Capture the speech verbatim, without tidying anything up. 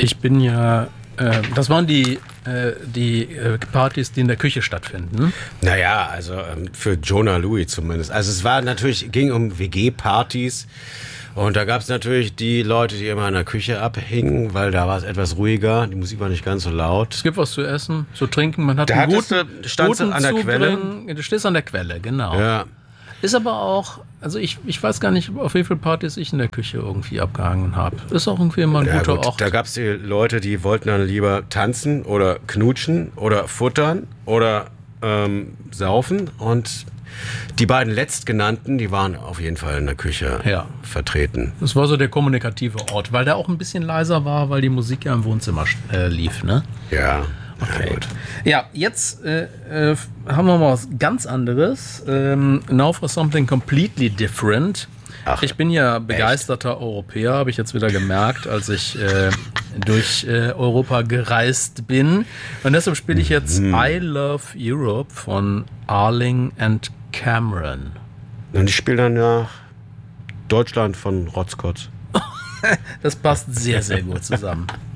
Ich bin ja, äh, das waren die, äh, die äh, Partys, die in der Küche stattfinden. Naja, also ähm, für Jonah Louis zumindest. Also es war natürlich, ging um W G-Partys. Und da gab es natürlich die Leute, die immer in der Küche abhingen, weil da war es etwas ruhiger, die Musik war nicht ganz so laut. Es gibt was zu essen, zu trinken, man hat Da einen hattest guten, du- standst du guten an der Quelle? Zubringen. Du stehst an der Quelle, genau. Ja. Ist aber auch, also ich, ich weiß gar nicht, auf wie viele Partys ich in der Küche irgendwie abgehangen habe. Ist auch irgendwie immer ein Ja, guter gut, Ort. da gab es die Leute, die wollten dann lieber tanzen oder knutschen oder futtern oder ähm, saufen. Und die beiden letztgenannten, die waren auf jeden Fall in der Küche Ja. vertreten. Das war so der kommunikative Ort, weil der auch ein bisschen leiser war, weil die Musik ja im Wohnzimmer äh, lief, ne? Ja, Okay. ja, gut. Ja, jetzt äh, äh, haben wir mal was ganz anderes. Ähm, now for something completely different. Ach, ich bin ja begeisterter Europäer, habe ich jetzt wieder gemerkt, als ich äh, durch äh, Europa gereist bin. Und deshalb spiele ich jetzt Mhm. I Love Europe von Arling and Cameron. Und ich spiele dann ja Deutschland von Rotzkotz. Das passt sehr, sehr gut zusammen.